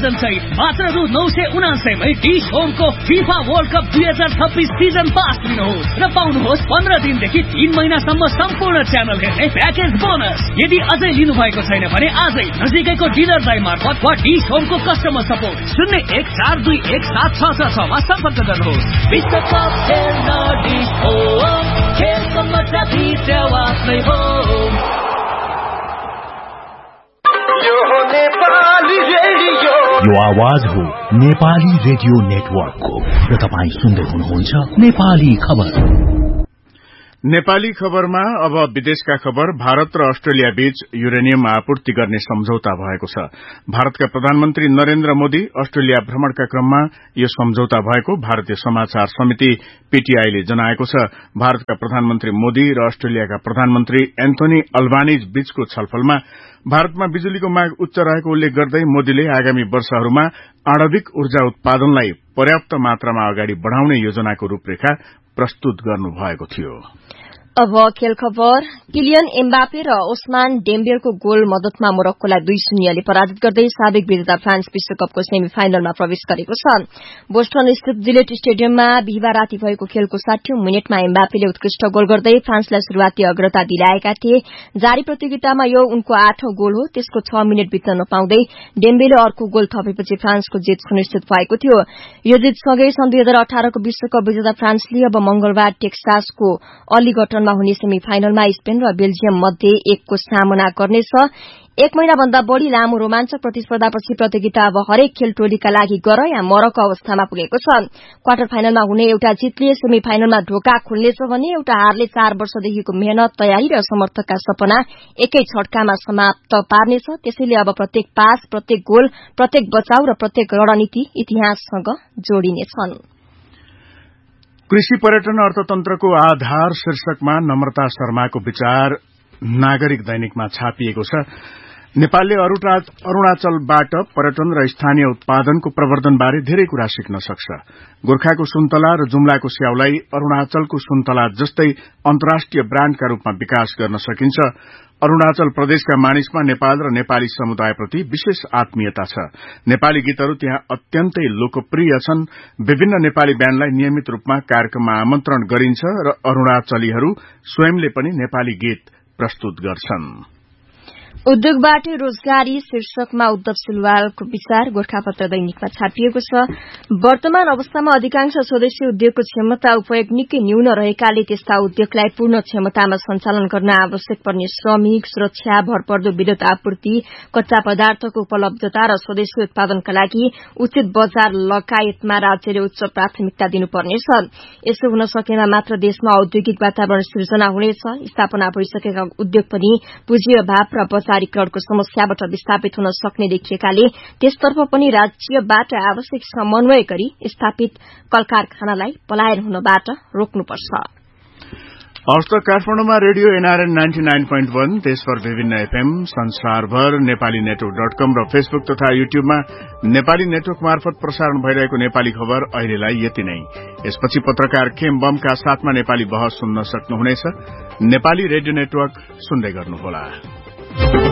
Version सहित मात्र रु 979 मै dish होमको FIFA world cup 2026 season pass लिनुहोस् र पाउनुहोस् 15 दिनदेखि 3 महिनासम्म सम्पूर्ण च्यानल हेर्ने प्याकेज बोनस। यदि अझै लिनु भएको छैन भने आजै नजिकैको डिलर दाइ मार्फत वा डिश होमको कस्टमर सपोर्ट 01421766 मा सम्पर्क गर्नुहोस्। विश्वकप हेर्न डिश होम, खेलको मजा भित्र वास्मै हो। यो आवाज हो नेपाली रेडियो नेटवर्कको र तपाईँ सुन्दै हुनुहुन्छ नेपाली खबर। नेपाली खबरमा अब विदेशका खबर। भारत र अस्ट्रेलिया बीच युरेनियम आपूर्ति गर्ने सम्झौता भएको छ। भारतका प्रधानमन्त्री नरेन्द्र मोदी अस्ट्रेलिया भ्रमणका क्रममा यो सम्झौता भएको भारतीय समाचार समिति पीटीआईले जनाएको छ। भारतका प्रधानमन्त्री मोदी र अस्ट्रेलियाका प्रधानमन्त्री एन्थोनी अल्बानीज बीचको छलफलमा भारतमा बिजुलीको माग उच्च रहेको उल्लेख गर्दै मोदीले आगामी वर्षहरूमा आणविक ऊर्जा उत्पादनलाई पर्याप्त मात्रामा अगाडि बढ़ाउने योजनाको रूपरेखा प्रस्तुत गर्नुभएको थियो। अब खेल खबर। किलियन एम्बापे र ओस्मान डेम्बेलको गोल मद्दतमा मोरक्कोलाई 2-0 ले पराजित गर्दै साबिक विजेता फ्रान्स विश्वकपको सेमी फाइनलमा प्रवेश गरेको छ। बोस्टन स्थित जिलेट स्टेडियममा बिहिबार राति भएको खेलको 60औं मिनेटमा एम्बापेले उत्कृष्ट गोल गर्दै फ्रान्सलाई शुरूआती अग्रता दिलाएका थिए। जारी प्रतियोगितामा यो उनको 8औं गोल हो। त्यसको 6 मिनेट बित्न नपाउँदै डेम्बेले अर्को गोल थपेपछि फ्रान्सको जित सुनिश्चित भएको थियो। यो जितसँगै सन् 2018 को विश्वकप विजेता फ्रान्सले अब मंगलबार टेक्सासको अलिगटन हुने सेमी फाइनलमा स्पेन र बेल्जियम मध्ये एकको सामना गर्नेछ। 1 महिना भन्दा बढ़ी लामो रोमाञ्चक प्रतिस्पर्धापछि प्रतियोगिता अब हरेक खेल टोलीका लागि गर या मरको अवस्थामा पुगेको छ। क्वार्टर फाइनलमा हुने एउटा जितले सेमी फाइनलमा ढोका खोल्नेछ भने एउटा हारले 4 वर्षदेखिको मेहनत, तयारी र समर्थकका सपना एकै छड्कामा समाप्त पार्नेछ। त्यसैले अब प्रत्येक पास, प्रत्येक गोल, प्रत्येक बचाउ र प्रत्येक रणनीति इतिहाससँग जोडिनेछन्। कृषि पर्यटन अर्थतन्त्रको आधार शीर्षकमा नम्रता शर्माको विचार नागरिक दैनिकमा छापिएको छ। नेपालले अरूणाचलबाट पर्यटन र स्थानीय उत्पादनको प्रवर्धनबारे धेरै कुरा सिक्न सक्छ। गोर्खाको सुन्तला र जुम्लाको स्याउलाई अरूणाचलको सुन्तला जस्तै अन्तर्राष्ट्रिय ब्राण्डका रूपमा विकास गर्न सकिन्छ। अरूणाचल प्रदेशका मानिसमा नेपाल र नेपाली समुदायप्रति विशेष आत्मीयता छ। नेपाली गीतहरू त्यहाँ अत्यन्तै लोकप्रिय छन्। विभिन्न नेपाली ब्याण्डलाई नियमित रूपमा कार्यक्रममा आमन्त्रण गरिन्छ र अरूणाचलीहरू स्वयंले पनि नेपाली गीत प्रस्तुत गर्छन्। उद्योगबाट रोजगारी शीर्षकमा उद्धव सिलवालको विचार गोर्खापत्र दैनिकमा छापिएको छ। वर्तमान अवस्थामा अधिकांश स्वदेशी उद्योगको क्षमता उपयोग निकै न्यून रहेकाले त्यस्ता उद्योगलाई पूर्ण क्षमतामा सञ्चालन गर्न आवश्यक पर्ने श्रमिक, सुरक्षा, भरपर्दो विद्युत आपूर्ति, कच्चा पदार्थको उपलब्धता र स्वदेशी उत्पादनका लागि उचित बजार लगायतमा राज्यले उच्च प्राथमिकता दिनुपर्नेछ। यसो हुन सकेमा मात्र देशमा औद्योगिक वातावरण सृजना हुनेछ। स्थापना भइसकेका उद्योग पनि पुँजी अभाव र बजारीकरणको समस्याबाट विस्थापित हुन सक्ने देखिएकाले त्यसतर्फ पनि राज्यबाट आवश्यक समन्वय गरी स्थापित कलकारखानालाई पलायन हुनबाट रोक्नुपर्छ। हस्त काठमाडौँमा रेडियो एनआरएन 99.1, त्यसपर विभिन्न एफएम, संसारभर नेपाली नेटवर्क.com र फेसबुक तथा युट्युबमा नेपाली नेटवर्क मार्फत प्रसारण भइरहेको नेपाली खबर अहिलेलाई यति नै। यसपछि पत्रकार खेम बमका साथमा नेपाली बहस सुन्न सक्नुहुनेछ। नेपाली रेडियो नेटवर्क सुन्दै गर्नुहोला।